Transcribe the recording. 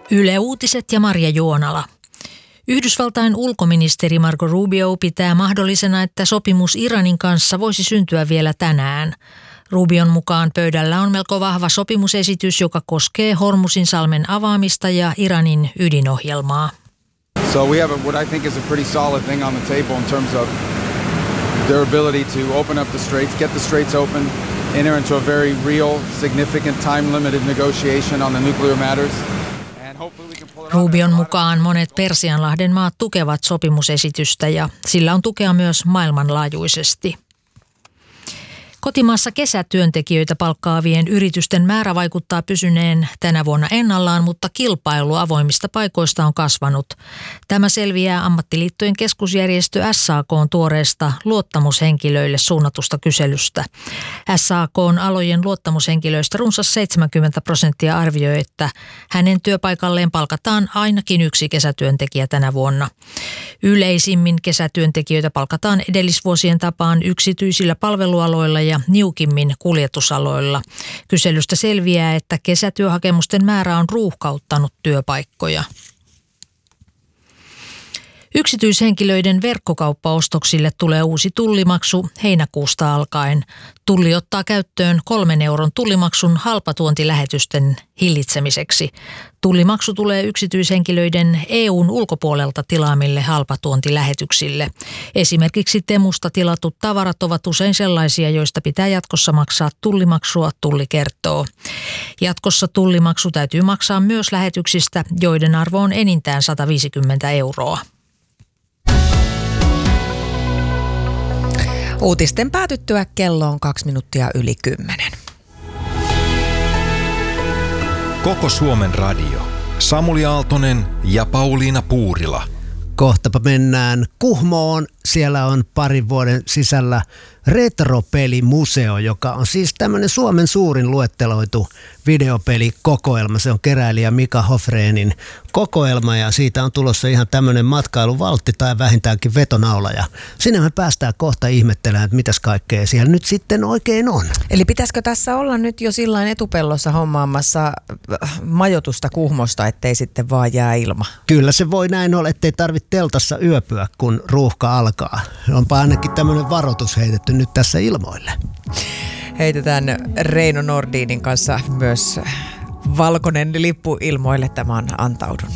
Yle Uutiset ja Marja Juonala. Yhdysvaltain ulkoministeri Marco Rubio pitää mahdollisena, että sopimus Iranin kanssa voisi syntyä vielä tänään. Rubion mukaan pöydällä on melko vahva sopimusesitys, joka koskee Hormuzinsalmen avaamista ja Iranin ydinohjelmaa. So we have what I think is a pretty solid thing on the table in terms of their ability to open up the straits, get the straits open, enter into a very real, significant, time-limited negotiation on the nuclear matters. Rubion mukaan monet Persianlahden maat tukevat sopimusesitystä ja sillä on tukea myös maailmanlaajuisesti. Kotimaassa kesätyöntekijöitä palkkaavien yritysten määrä vaikuttaa pysyneen tänä vuonna ennallaan, mutta kilpailu avoimista paikoista on kasvanut. Tämä selviää ammattiliittojen keskusjärjestö SAK:n tuoreesta luottamushenkilöille suunnatusta kyselystä. SAK:n alojen luottamushenkilöistä runsas 70% arvioi, että hänen työpaikalleen palkataan ainakin yksi kesätyöntekijä tänä vuonna. Yleisimmin kesätyöntekijöitä palkataan edellisvuosien tapaan yksityisillä palvelualoilla ja niukimmin kuljetusaloilla. Kyselystä selviää, että kesätyöhakemusten määrä on ruuhkauttanut työpaikkoja. Yksityishenkilöiden verkkokauppaostoksille tulee uusi tullimaksu heinäkuusta alkaen. Tulli ottaa käyttöön 3 euron tullimaksun halpatuontilähetysten hillitsemiseksi. Tullimaksu tulee yksityishenkilöiden EUn ulkopuolelta tilaamille halpatuontilähetyksille. Esimerkiksi Temusta tilatut tavarat ovat usein sellaisia, joista pitää jatkossa maksaa tullimaksua, Tulli kertoo. Jatkossa tullimaksu täytyy maksaa myös lähetyksistä, joiden arvo on enintään 150 euroa. Uutisten päätyttyä kello on 2 minuuttia yli 10. Koko Suomen radio. Samuli Aaltonen ja Pauliina Puurila. Kohtapa mennään Kuhmoon. Siellä on parin vuoden sisällä retropelimuseo, joka on siis tämmöinen Suomen suurin luetteloitu videopelikokoelma. Se on keräilijä Mika Hofreenin kokoelma ja siitä on tulossa ihan tämmöinen matkailuvaltti tai vähintäänkin vetonaula. Ja sinne me päästään kohta ihmettelemään, että mitäs kaikkea siellä nyt sitten oikein on. Eli pitäisikö tässä olla nyt jo sillain etupellossa hommaamassa majoitusta Kuhmosta, ettei sitten vaan jää ilma? Kyllä se voi näin olla, ettei tarvitse teltassa yöpyä, kun ruuhka alkaa. Onpa ainakin tämmöinen varoitus heitetty nyt tässä ilmoille. Heitetään Reino Nordinin kanssa myös valkoinen lippu ilmoille. Tämä on Antaudun.